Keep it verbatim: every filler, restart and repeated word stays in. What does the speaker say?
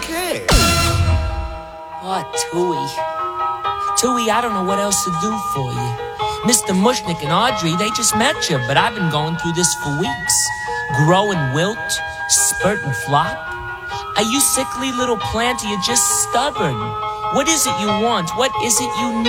shit. Oh, Tui. Tui, I don't know what else to do for you. Mister Mushnick and Audrey, they just met you, but I've been going through this for weeks. Grow and wilt, spurt and flop. Are you sickly little plant, or you just stubborn? What is it you want? What is it you need?